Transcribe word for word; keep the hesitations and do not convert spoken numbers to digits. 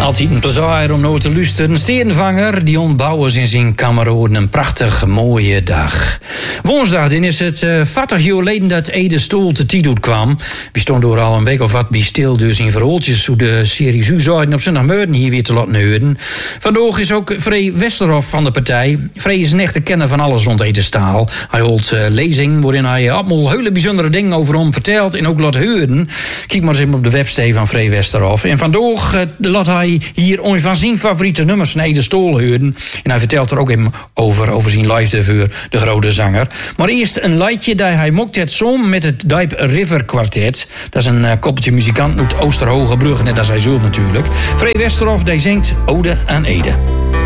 Altijd een plezier om naar te luisteren. Stedenvanger, Dion Bouwers in zijn kameroen. Een prachtig mooie dag. Woensdag dan is het uh, veertig jaar geleden dat Ede Stoel te Tiddoet kwam. We stonden door al een week of wat bij stil, dus in verhooltjes hoe de serie Zuizen op zondagmorgen hier weer te laten horen. Vandaag is ook Vrij Westerhof van de partij. Vrij is een echte kenner van alles rond Ede Staal. Hij houdt uh, lezing waarin hij allemaal hele bijzondere dingen over hem vertelt en ook laat horen. Kijk maar eens even op de website van Vrij Westerhof. En vandaag uh, laat hij hier een van zijn favoriete nummers van Ede Stoel horen. En hij vertelt er ook even over, over zijn liefde voor de grote zanger. Maar eerst een liedje dat hij mocht het samen met het Diep River Quartet. Dat is een uh, koppeltje muzikant uit Oosterhogebrug, net als hij zelf natuurlijk. Vrij Westerhof, die zingt Ode aan Ede.